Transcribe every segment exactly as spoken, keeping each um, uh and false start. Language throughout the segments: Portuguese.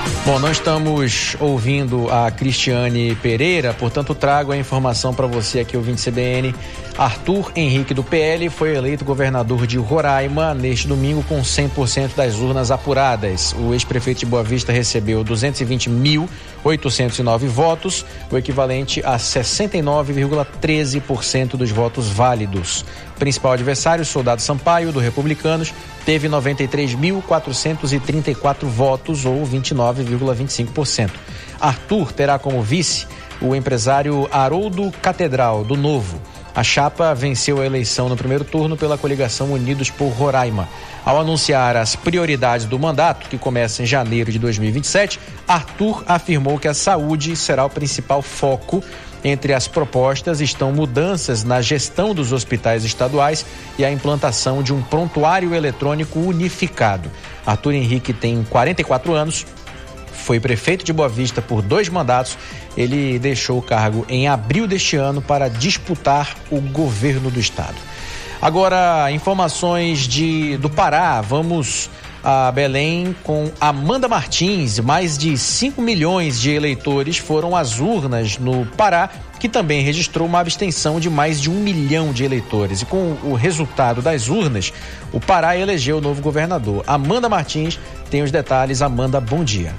Bom, nós estamos ouvindo a Cristiane Pereira, portanto trago a informação para você aqui, ouvinte C B N. Arthur Henrique do P L foi eleito governador de Roraima neste domingo com cem por cento das urnas apuradas. O ex-prefeito de Boa Vista recebeu duzentos e vinte mil oitocentos e nove votos, o equivalente a sessenta e nove vírgula treze por cento dos votos válidos. O principal adversário, Soldado Sampaio, do Republicanos, teve noventa e três mil quatrocentos e trinta e quatro votos, ou vinte e nove vírgula vinte e cinco por cento. Arthur terá como vice o empresário Haroldo Catedral, do Novo. A chapa venceu a eleição no primeiro turno pela coligação Unidos por Roraima. Ao anunciar as prioridades do mandato, que começa em janeiro de dois mil e vinte e sete, Arthur afirmou que a saúde será o principal foco. Entre as propostas estão mudanças na gestão dos hospitais estaduais e a implantação de um prontuário eletrônico unificado. Arthur Henrique tem quarenta e quatro anos, foi prefeito de Boa Vista por dois mandatos. Ele deixou o cargo em abril deste ano para disputar o governo do estado. Agora, informações de, do Pará. Vamos a Belém com Amanda Martins. Mais de cinco milhões de eleitores foram às urnas no Pará, que também registrou uma abstenção de mais de um milhão de eleitores. E com o resultado das urnas, o Pará elegeu o novo governador. Amanda Martins tem os detalhes. Amanda, bom dia.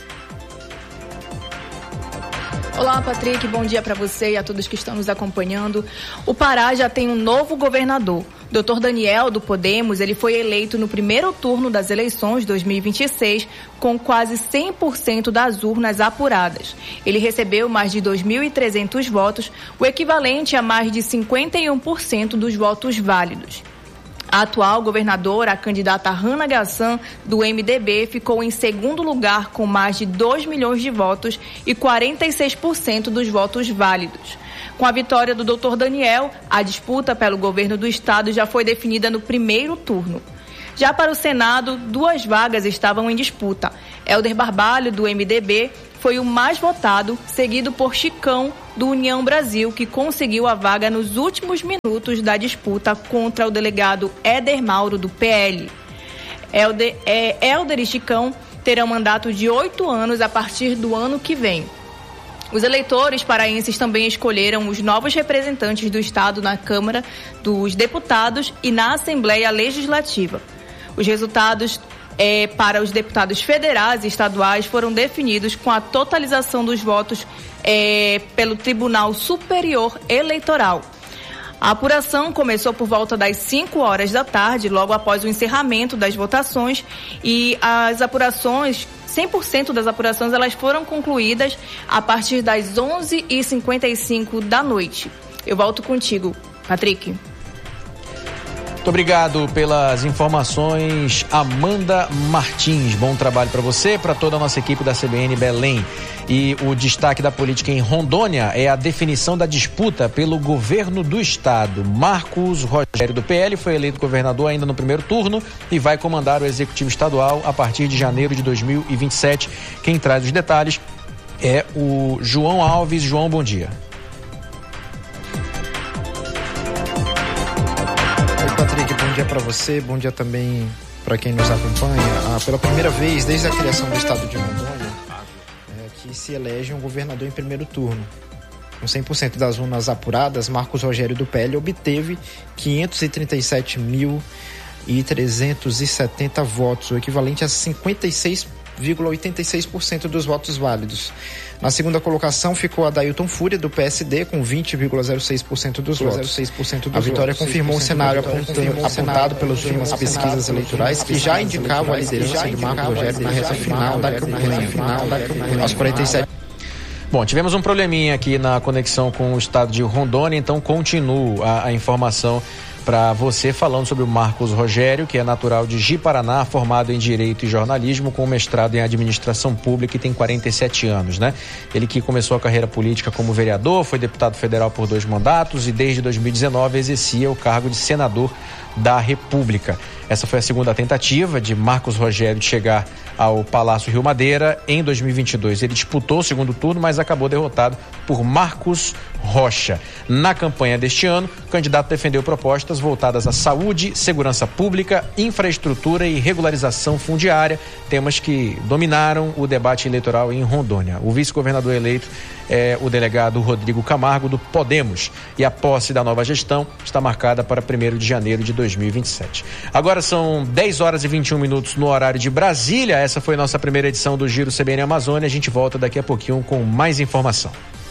Olá, Patrick, bom dia para você e a todos que estão nos acompanhando. O Pará já tem um novo governador. doutor Daniel, do Podemos, ele foi eleito no primeiro turno das eleições de dois mil e vinte e seis com quase cem por cento das urnas apuradas. Ele recebeu mais de dois mil e trezentos votos, o equivalente a mais de cinquenta e um por cento dos votos válidos. A atual governadora, a candidata Hannah Gassan, do M D B, ficou em segundo lugar com mais de dois milhões de votos e quarenta e seis por cento dos votos válidos. Com a vitória do doutor Daniel, a disputa pelo governo do estado já foi definida no primeiro turno. Já para o Senado, duas vagas estavam em disputa. Helder Barbalho, do M D B, foi o mais votado, seguido por Chicão, do União Brasil, que conseguiu a vaga nos últimos minutos da disputa contra o delegado Éder Mauro, do P L. Helder, é, Helder e Chicão terão mandato de oito anos a partir do ano que vem. Os eleitores paraenses também escolheram os novos representantes do estado na Câmara dos Deputados e na Assembleia Legislativa. Os resultados É, para os deputados federais e estaduais foram definidos com a totalização dos votos é, pelo Tribunal Superior Eleitoral. A apuração começou por volta das cinco horas da tarde, logo após o encerramento das votações, e as apurações, cem por cento das apurações, elas foram concluídas a partir das onze e cinquenta e cinco da noite. Eu volto contigo, Patrick. Muito obrigado pelas informações, Amanda Martins. Bom trabalho para você, para toda a nossa equipe da C B N Belém. E o destaque da política em Rondônia é a definição da disputa pelo governo do estado. Marcos Rogério, do P L, foi eleito governador ainda no primeiro turno e vai comandar o executivo estadual a partir de janeiro de dois mil e vinte e sete. Quem traz os detalhes é o João Alves. João, bom dia. Patrick, bom dia para você, bom dia também para quem nos acompanha. Ah, pela primeira vez desde a criação do estado de Rondônia, é, que se elege um governador em primeiro turno. Com cem por cento das urnas apuradas, Marcos Rogério, do P L, obteve quinhentos e trinta e sete mil trezentos e setenta votos, o equivalente a cinquenta e seis vírgula oitenta e seis por cento dos votos válidos. Na segunda colocação ficou Adailton Fúria, do P S D, com vinte vírgula zero seis por cento dos votos. A vitória confirmou o cenário apontado, apontado pelas últimas pesquisas eleitorais, que já indicavam a liderança de Marcos Rogério na reta final da campanha, aos quarenta e sete. Bom, tivemos um probleminha aqui na conexão com o estado de Rondônia, então continuo a, a informação para você, falando sobre o Marcos Rogério, que é natural de Ji-Paraná, formado em Direito e Jornalismo, com mestrado em Administração Pública e tem quarenta e sete anos, né? Ele que começou a carreira política como vereador, foi deputado federal por dois mandatos e desde dois mil e dezenove exercia o cargo de senador da República. Essa foi a segunda tentativa de Marcos Rogério de chegar ao Palácio Rio Madeira. Em dois mil e vinte e dois ele disputou o segundo turno, mas acabou derrotado por Marcos Rocha. Na campanha deste ano, o candidato defendeu propostas voltadas à saúde, segurança pública, infraestrutura e regularização fundiária, temas que dominaram o debate eleitoral em Rondônia. O vice-governador eleito é o delegado Rodrigo Camargo, do Podemos, e a posse da nova gestão está marcada para primeiro de janeiro de dois mil e vinte e sete. Agora são dez horas e vinte e um minutos no horário de Brasília. Essa foi nossa primeira edição do Giro C B N Amazônia. A gente volta daqui a pouquinho com mais informação.